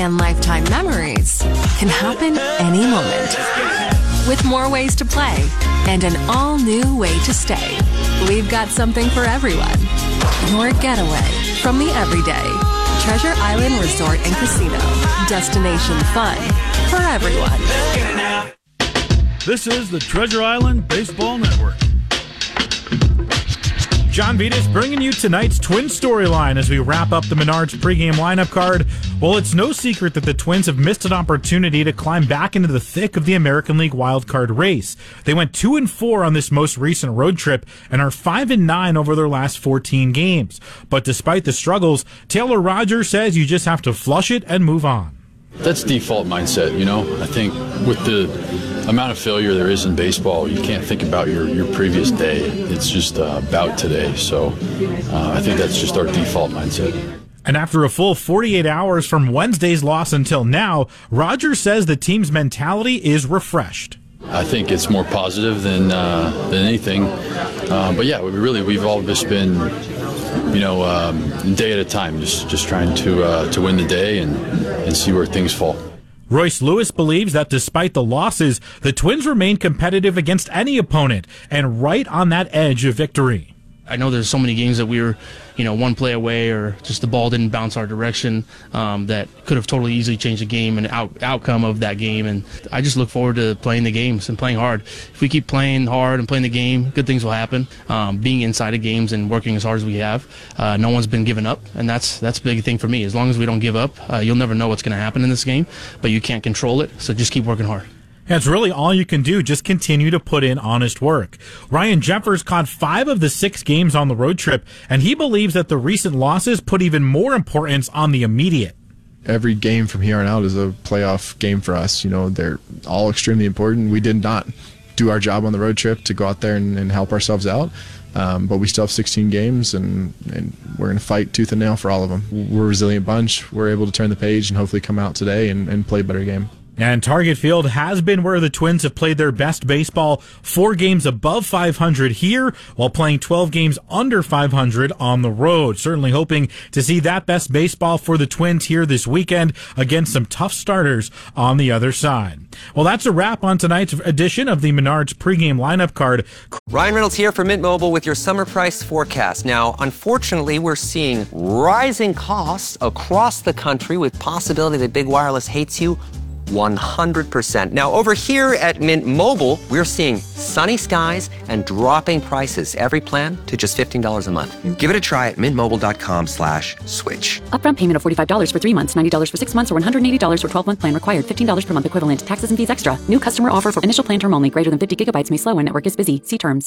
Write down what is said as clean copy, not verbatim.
and lifetime memories can happen any moment. With more ways to play and an all-new way to stay, we've got something for everyone. Your getaway from the everyday. Treasure Island Resort and Casino. Destination fun for everyone. This is the Treasure Island Baseball Network. John Vitas bringing you tonight's Twins storyline as we wrap up the Menards pregame lineup card. Well, it's no secret that the Twins have missed an opportunity to climb back into the thick of the American League wildcard race. They went 2-4 on this most recent road trip and are 5-9 over their last 14 games. But despite the struggles, Taylor Rogers says you just have to flush it and move on. That's default mindset, you know. I think with the amount of failure there is in baseball, you can't think about your previous day. It's just about today. So I think that's just our default mindset. And after a full 48 hours from Wednesday's loss until now, Rogers says the team's mentality is refreshed. I think it's more positive than anything. But yeah, we've all just been, day at a time, just trying to win the day and see where things fall. Royce Lewis believes that despite the losses, the Twins remain competitive against any opponent and right on that edge of victory. I know there's so many games that we were, one play away or just the ball didn't bounce our direction that could have totally easily changed the game and outcome of that game. And I just look forward to playing the games and playing hard. If we keep playing hard and playing the game, good things will happen. Being inside of games and working as hard as we have, no one's been giving up, and that's a big thing for me. As long as we don't give up, you'll never know what's going to happen in this game, but you can't control it, so just keep working hard. That's really all you can do. Just continue to put in honest work. Ryan Jeffers caught 5 of the 6 games on the road trip, and he believes that the recent losses put even more importance on the immediate. Every game from here on out is a playoff game for us. They're all extremely important. We did not do our job on the road trip to go out there and help ourselves out. But we still have 16 games, and we're going to fight tooth and nail for all of them. We're a resilient bunch. We're able to turn the page and hopefully come out today and play a better game. And Target Field has been where the Twins have played their best baseball, 4 games above 500 here, while playing 12 games under 500 on the road. Certainly hoping to see that best baseball for the Twins here this weekend against some tough starters on the other side. Well, that's a wrap on tonight's edition of the Menards pregame lineup card. Ryan Reynolds here for Mint Mobile with your summer price forecast. Now, unfortunately, we're seeing rising costs across the country with possibility that big wireless hates you 100%. Now, over here at Mint Mobile, we're seeing sunny skies and dropping prices. Every plan to just $15 a month. Give it a try at mintmobile.com/switch. Upfront payment of $45 for 3 months, $90 for 6 months, or $180 for 12-month plan required. $15 per month equivalent. Taxes and fees extra. New customer offer for initial plan term only. Greater than 50 gigabytes may slow when network is busy. See terms.